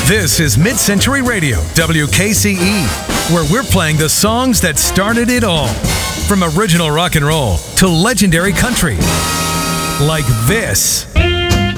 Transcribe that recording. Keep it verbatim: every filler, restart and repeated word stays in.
This is Mid-Century Radio, W K C E, where we're playing the songs that started it all. From original rock and roll to legendary country. Like this.